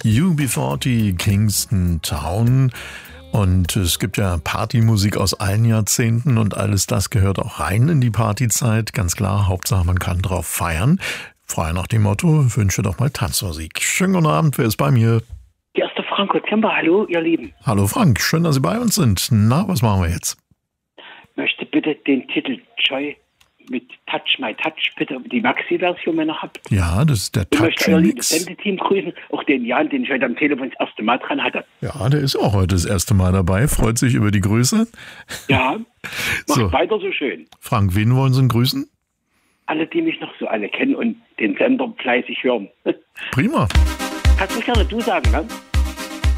UB40, Kingston Town. Und es gibt ja Partymusik aus allen Jahrzehnten und alles das gehört auch rein in die Partyzeit. Ganz klar, Hauptsache man kann drauf feiern. Frei nach dem Motto, wünsche doch mal Tanzmusik. Schönen guten Abend, wer ist bei mir? Hier ist der Franco Zember. Hallo, ihr Lieben. Hallo Frank, schön, dass Sie bei uns sind. Na, was machen wir jetzt? Ich möchte bitte den Titel Joy mit Touch My Touch, bitte die Maxi-Version, wenn ihr habt. Ja, das ist der Ich möchte euer liebes Touch-Mix. Sendeteam grüßen, auch den Jan, den ich heute am Telefon das erste Mal dran hatte. Ja, der ist auch heute das erste Mal dabei, freut sich über die Grüße. Ja, macht So. weiter so schön. Frank, wen wollen Sie denn grüßen? Alle, die mich noch so alle kennen und den Sender fleißig hören. Prima. Kannst du gerne du sagen, ne?